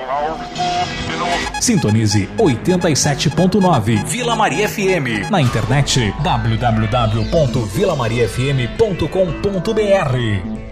Sintonize 87.9 Vila Maria FM. Na internet www.vilamariafm.com.br.